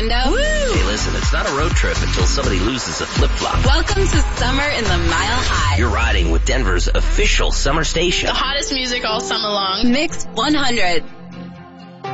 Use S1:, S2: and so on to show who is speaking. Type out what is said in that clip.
S1: window?
S2: Woo! Hey, listen, it's not a road trip until somebody loses a flip-flop.
S1: Welcome to Summer in the Mile High.
S2: You're riding with Denver's official summer station.
S3: The hottest music all summer long.
S1: Mix 100.